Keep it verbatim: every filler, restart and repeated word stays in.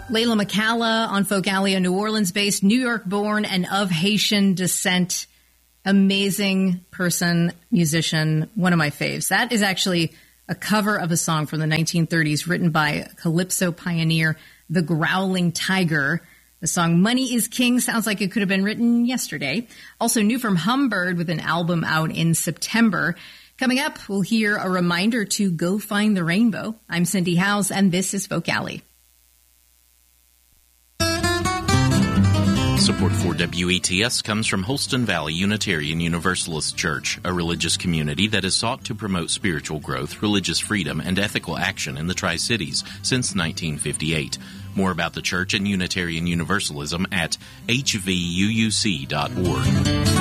Layla McCalla on Folk Alley, a New Orleans-based, New York-born, and of Haitian descent. Amazing person, musician, one of my faves. That is actually a cover of a song from the nineteen thirties written by calypso pioneer The Growling Tiger. The song Money is King sounds like it could have been written yesterday. Also new from Humbird with an album out in September. Coming up, we'll hear a reminder to go find the rainbow. I'm Cindy Howes, and this is Folk Alley. Support for W E T S comes from Holston Valley Unitarian Universalist Church, a religious community that has sought to promote spiritual growth, religious freedom, and ethical action in the Tri-Cities since nineteen fifty-eight. More about the church and Unitarian Universalism at h v u u c dot org.